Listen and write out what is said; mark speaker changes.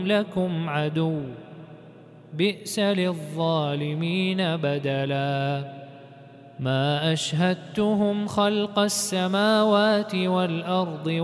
Speaker 1: لكم عدو بئس للظالمين بدلا ما أشهدتهم خلق السماوات والأرض